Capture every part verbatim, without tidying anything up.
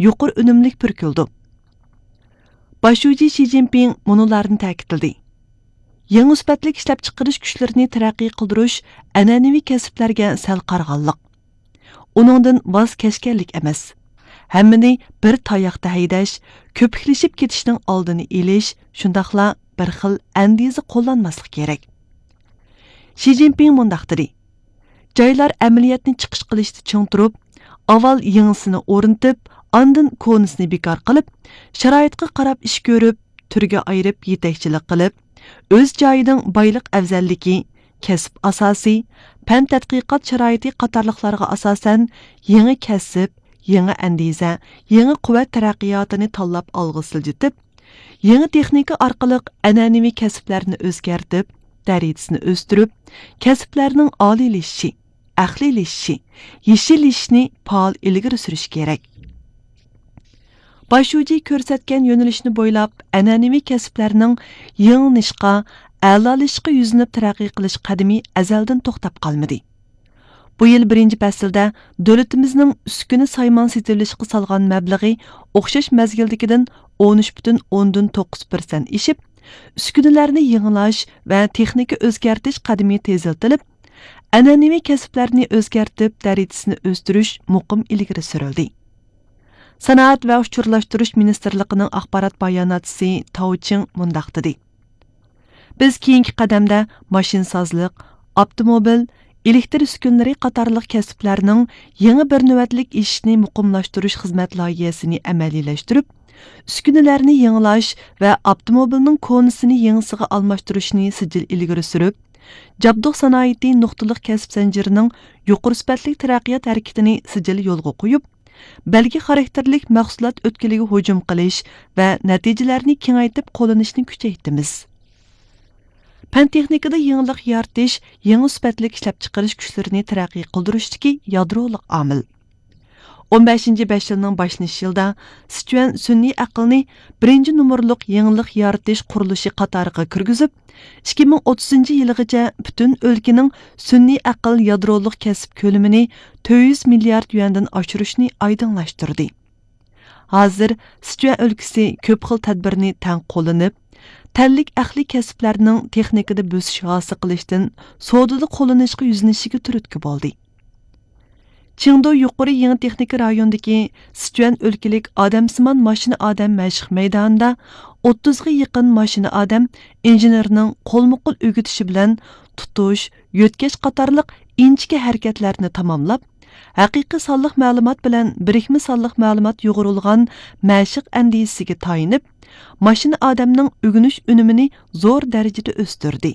yuqur önümlük pürküldü. Başuji Xi Jinping munularını ta'kidledi. Yangi sifatlik ishlab chiqarish kuchlarini taraqqiy qildirish an'anaviy kasblarga sal qarg'anliq. Uningdan voz kechganlik emas. Hammani bir tayoqda haydash, ko'piklashib ketishning oldini olish, shundaqla bir xil andiza qo'llanmaslik kerak. Xi Jinping mundaq dedi. Joylar amaliyotni chiqish qilishda ching turib, avval yangisini o'rnatib, ondan konisini bekor qilib, sharoitga qarab ish ko'rib, turga ayirib yetakchilik qilib, o'z joyining boylik afzalligi, kasb asosi, fan tadqiqot sharoiti qatorliqlarga asosan yangi kasb, yangi andiza, yangi quvvat taraqqiyotini tanlab olg'a siljitib, yangi texnika orqali an'anaviy kasblarni o'zgartib, darajasini o'stirib, kasblarning oliylashishi, axliylashishi, yeshillashishni faol ilgari surish kerak. Başuji ko'rsatgan yo'nalishni bo'ylab an'anaviy kasblarning yangilashga, a'lolashga yuzinib taraqqiy qilish qadami azaldan to'xtab qolmadi. Bu yil birinchi faslda davlatimizning uskuni saymon setilishga salgan mablag'i o'xshash mazgildagidan o'n uch butun o'ndan to'qqiz persent ishib, uskunalarni yangilash va texnika o'zgartirish qadami teziltilib, an'anaviy kasblarni o'zgartib, darajasini o'stirish muqim ilgari surildi. Sanoat va uchurlashtirish ministerligining axborot bayonotchisi Tao Ching mundaq dedi. Biz keyingi qadamda mashinsozlik, avtomobil, elektr uskunalari qatorliq kasblarning yangi bir navbatlik ishini muqimlashtirish xizmat loyihasini amaliylashtirib, uskunalarni yangilash va avtomobilning konisini yangisiga almashtirishni sijil ilgari surib, jabduq sanoati nuqtaliq kasb zanjirining yuqori sifatli taraqqiyot harakatini sijil yo'lga qo'yib, belgi xarakterlik mahsulot o'tkiliga hujum qilish va natijalarni kengaytib qo'llanishni kuchaytiramiz. Fan texnikada yangilik yaratish, yangi sifatlik ishlab chiqarish kuchlarini taraqqiy qildirishdagi yadroliq omil. o'n beshinchi besh yilning boshlanish yilda Sichuan sun'iy aqlni birinchi nomerlik yangilik yaratish qurilishi qatoriga kirgizib, ikki ming o'ttizinchi yilgacha butun o'lkaning sun'iy aql yadroliq kasb ko'lamini to'rt yuz milliard yuandan oshirishni oydinlashtirdi. Hozir Sichuan o'lkasi ko'p xil tadbirni tang qo'llanib, tanlik aqliy kasblarning texnikada bo'sish hosil qilishdan savdoda qo'llanishga yuzinishiga turtki bo'ldi. Chingdu yuqori yangi texnika rayonidagi Sichuan o'lkalik odamsimon mashina odam mashq maydonida o'ttizga yaqin mashina odam injenerning qo'lmuqul o'gitishi bilan tutish, yo'tkash qatorliq inchika harakatlarni tamomlab, haqiqiy sonliq ma'lumot bilan birikma sonliq ma'lumot yo'g'rilgan mashq andisiga tayinib, mashina odamning o'ginish unumini zo'r darajada o'stirdi.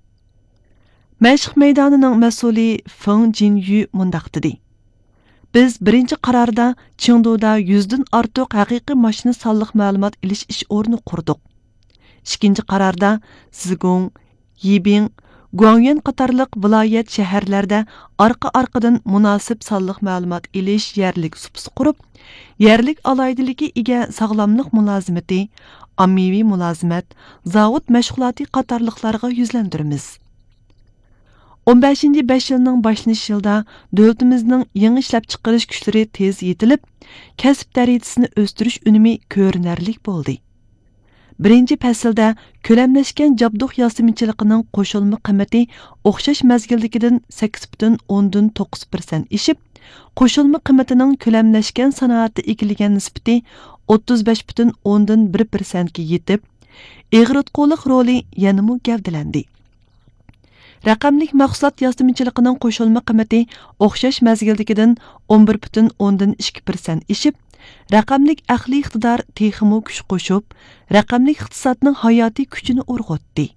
Mashq maydonining mas'uli Feng Jinyu mundaq dedi. Biz birinchi qarorda Chengduda yuzdan ortiq haqiqiy mashina sonliq ma'lumot ilish ish o'rni qurdik. Ikkinchi qarorda Zigong, Yibing, Guangyan qatorliq viloyat shaharlarda orqa-orqadan munosib sonliq ma'lumot ilish yerlik supsi qurib, yerlik aloydiligi ega sog'lomlik mulozimati, ommaviy mulozimat, zavod mashg'uloti qatorliqlarga yuzlantiramiz. o'n beshinchi besh yilning boshlanish yilda davlatimizning yangi ishlab chiqarish kuchlari tez yetilib, kasb darajasini o'stirish unumi ko'rinarlik bo'ldi. Birinchi faslda ko'lamlashgan jabduq yosimichiligining qo'shilma qiymati o'xshash mazgildagidan sakkiz butun o'ndan to'qqiz persent ishib, qo'shilma qiymatining ko'lamlashgan sanoatda egillagan nisbati o'ttiz besh butun o'ndan bir persent ga yetib, eg'ritqulik roli yanada gavdalandi. Raqamlik mahsulot yosimichiligining qo'shilma qiymati o'xshash mazgildagidan o'n bir butun o'ndan ikki persent ishib, raqamlik aqliy iqtidor texmo kuch qo'shib, raqamlik iqtisodning hayotiy kuchini urg'utdi.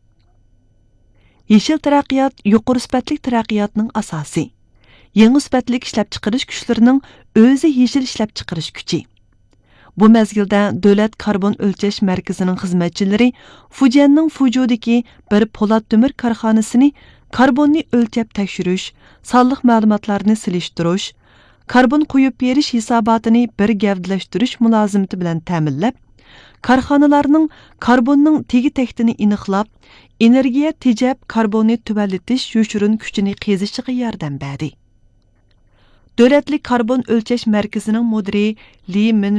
Yeshil taraqqiyot yuqori sifatli taraqqiyotning asosi. Yangi sifatli ishlab chiqarish kuchlarining o'zi yeshil ishlab chiqarish kuchi. Bu mezgilda davlat karbon o'lchash markazining xizmatchilari Fujianning Fujudagi bir po'lat temir korxonasini karbonni o'lchab tekshirish, sonliq ma'lumotlarni silishtirish, karbon qo'yib berish hisobotini bir gavdalashtirish mulozimati bilan ta'minlab, korxonalarning karbonning tegi-taktini aniqlab, energiya tejab karbonni tuvallatish yoshirin kuchini qezishiga yordam berdi. Davlatlik karbon o'lchash markazining mudiri Li Min